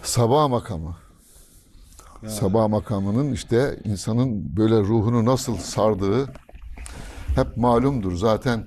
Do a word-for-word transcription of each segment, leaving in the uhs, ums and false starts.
Sabah makamı. Ya. Sabah makamının işte insanın böyle ruhunu nasıl sardığı hep malumdur. Zaten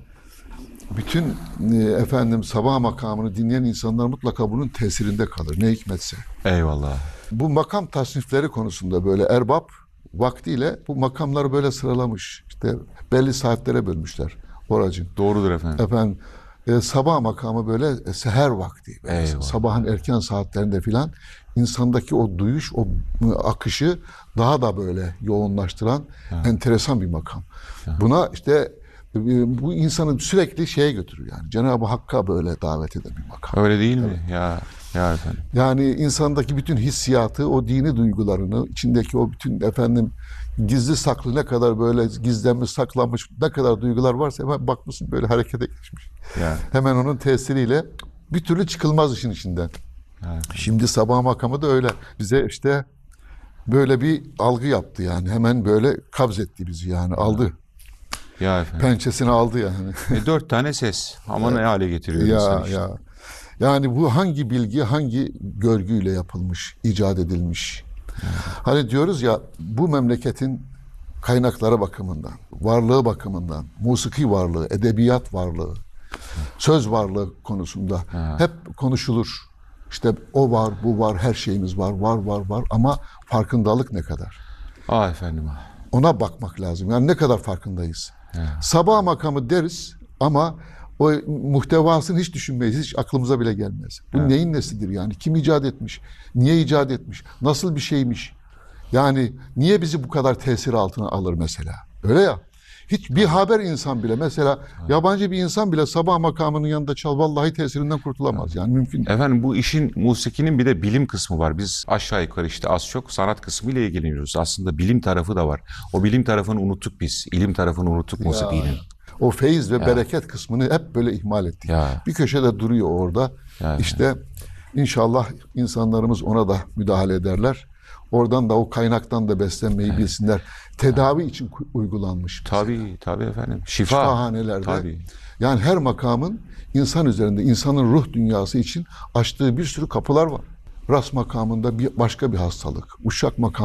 bütün e, efendim sabah makamını dinleyen insanlar mutlaka bunun tesirinde kalır. Ne hikmetse. Eyvallah. Bu makam tasnifleri konusunda böyle erbab vaktiyle bu makamları böyle sıralamış. İşte belli saatlere bölmüşler oracın. Doğrudur efendim. Efendim e, sabah makamı böyle e, seher vakti. Böyle Eyvallah. sabahın erken saatlerinde filan insandaki o duyuş, o e, akışı daha da böyle yoğunlaştıran Ha. enteresan bir makam. Ha. Buna işte e, bu insanın sürekli şeye götürüyor yani. Cenab-ı Hakk'a böyle davet eden bir makam. Öyle değil mi? Ya ya efendim. Yani insandaki bütün hissiyatı, o dini duygularını, içindeki o bütün efendim gizli saklı ne kadar böyle gizlenmiş, saklanmış ne kadar duygular varsa hemen bakmışsın böyle harekete geçmiş. Ya. Hemen onun tesiriyle bir türlü çıkılmaz işin içinden. Ya. Şimdi sabah makamı da öyle. Bize işte böyle bir algı yaptı yani. Hemen böyle kabzetti bizi yani. Aldı. Ya efendim. Pençesini aldı yani. E, dört tane ses. Ama ne hale getiriyor Ya insan işte. ya. Yani bu hangi bilgi, hangi görgüyle yapılmış, icat edilmiş? Hani diyoruz ya bu memleketin kaynakları bakımından, varlığı bakımından, musiki varlığı, edebiyat varlığı, söz varlığı konusunda Ha. hep konuşulur. İşte o var, bu var, her şeyimiz var, var, var, var ama farkındalık ne kadar? Ah efendim. ah. Ona bakmak lazım. Yani ne kadar farkındayız? Ya. Sabah makamı deriz ama o muhtevasını hiç düşünmeyiz. Hiç aklımıza bile gelmez. Bu Evet. neyin nesidir yani? Kim icat etmiş? Niye icat etmiş? Nasıl bir şeymiş? Yani niye bizi bu kadar tesir altına alır mesela? Öyle ya. Hiç bir haber insan bile mesela yabancı bir insan bile sabah makamının yanında çal vallahi tesirinden kurtulamaz. Yani mümkün değil. Efendim bu işin musikinin bir de bilim kısmı var. Biz aşağı yukarı işte az çok sanat kısmı ile ilgileniyoruz. Aslında bilim tarafı da var. O bilim tarafını unuttuk biz. İlim tarafını unuttuk musikinin. O feyiz ve Ya. bereket kısmını hep böyle ihmal ettik. Ya. Bir köşede duruyor orada. Ya. İşte inşallah insanlarımız ona da müdahale ederler. Oradan da o kaynaktan da beslenmeyi bilsinler. Tedavi için ku- uygulanmış. mesela. Tabii tabii efendim. Şifa. Şifahanelerde. Tabii. Yani her makamın insan üzerinde, insanın ruh dünyası için açtığı bir sürü kapılar var. Ras makamında bir başka bir hastalık. Uşak makamı